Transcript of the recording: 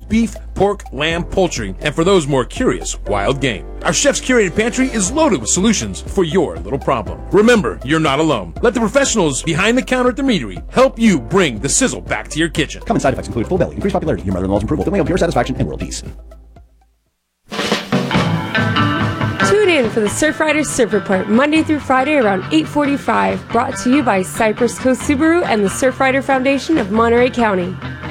beef, pork, lamb, poultry, and for those more curious, wild game. Our chef's curated pantry is loaded with solutions for your little problem. Remember, you're not alone. Let the professionals behind the counter at the meadery help you bring the sizzle back to your kitchen. Common side effects include full belly, increased popularity, your mother-in-law's approval, delay of pure satisfaction, and world peace. Tune in for the Surfriders Surf Report Monday through Friday around 8:45, brought to you by Cypress Coast Subaru and the Surfrider Foundation of Monterey County.